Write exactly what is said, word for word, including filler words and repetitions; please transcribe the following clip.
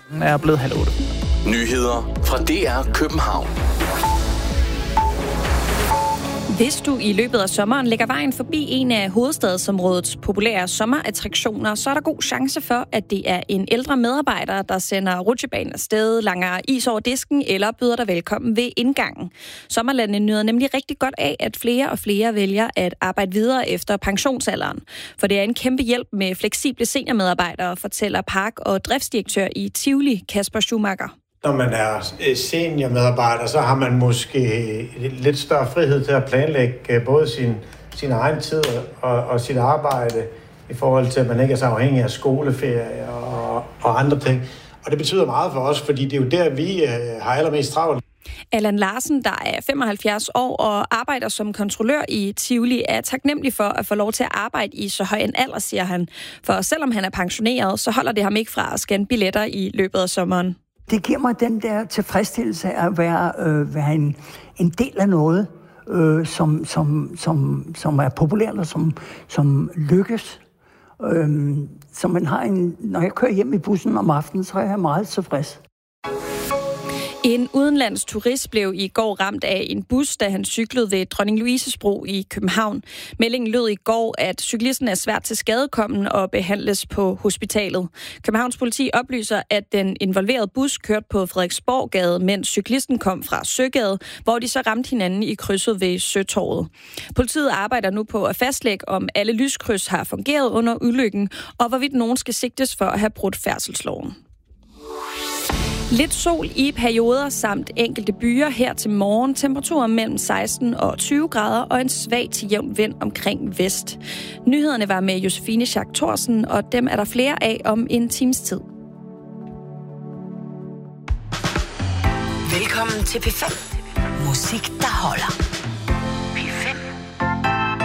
er blevet halv otte. Nyheder fra D R København. Hvis du i løbet af sommeren lægger vejen forbi en af hovedstadsområdets populære sommerattraktioner, så er der god chance for, at det er en ældre medarbejder, der sender rutsjebanen afsted, langer is over disken eller byder dig velkommen ved indgangen. Sommerlandet nyder nemlig rigtig godt af, at flere og flere vælger at arbejde videre efter pensionsalderen. For det er en kæmpe hjælp med fleksible seniormedarbejdere, fortæller park- og driftsdirektør i Tivoli, Kasper Schumacher. Når man er seniormedarbejder, så har man måske lidt større frihed til at planlægge både sin, sin egen tid og, og sit arbejde i forhold til, at man ikke er så afhængig af skoleferie og, og andre ting. Og det betyder meget for os, fordi det er jo der, vi har allermest travlt. Allan Larsen, der er femoghalvfjerds år og arbejder som kontrollør i Tivoli, er taknemmelig for at få lov til at arbejde i så høj en alder, siger han. For selvom han er pensioneret, så holder det ham ikke fra at scanne billetter i løbet af sommeren. Det giver mig den der tilfredsstillelse af at være, øh, være en, en del af noget, øh, som, som, som, som er populært og som, som lykkes. Øh, så man har en, når jeg kører hjem i bussen om aftenen, så er jeg meget tilfreds. En udenlands turist blev i går ramt af en bus, da han cyklede ved Dronning Louises Bro i København. Meldingen lød i går, at cyklisten er svært til skadekommen og behandles på hospitalet. Københavns politi oplyser, at den involverede bus kørte på Frederiksborggade, mens cyklisten kom fra Søgade, hvor de så ramte hinanden i krydset ved Søtorvet. Politiet arbejder nu på at fastlægge, om alle lyskryds har fungeret under ulykken, og hvorvidt nogen skal sigtes for at have brudt færdselsloven. Lidt sol i perioder samt enkelte byer her til morgen. Temperaturer mellem seksten og tyve grader og en svag til jævn vind omkring vest. Nyhederne var med Josefine Schack Thorsen, og dem er der flere af om en times tid. Velkommen til P fem. Musik, der holder.